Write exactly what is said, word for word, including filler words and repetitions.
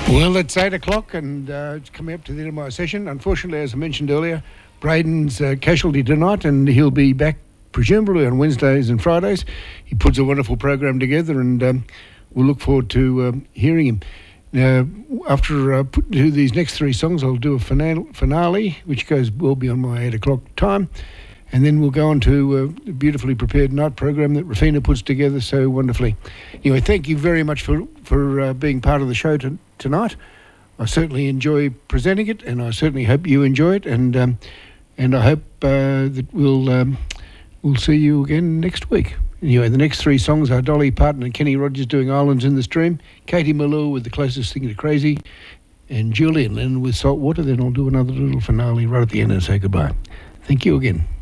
Well, it's eight o'clock and uh, it's coming up to the end of my session. Unfortunately, as I mentioned earlier, Braden's uh, casualty tonight, and he'll be back presumably on Wednesdays and Fridays. He puts a wonderful program together, and um, we'll look forward to um, hearing him. Now, after I uh, put to these next three songs, I'll do a finale, finale which goes well beyond my eight o'clock time. And then we'll go on to uh, a beautifully prepared night program that Rafina puts together so wonderfully. Anyway, thank you very much for, for uh, being part of the show to, tonight. I certainly enjoy presenting it, and I certainly hope you enjoy it. And um, and I hope uh, that we'll um, we'll see you again next week. Anyway, the next three songs are Dolly Parton and Kenny Rogers doing Islands in the Stream, Katie Malou with The Closest Thing to Crazy, and Julian Lennon with Salt Water. Then I'll do another little finale right at the end and say goodbye. Thank you again.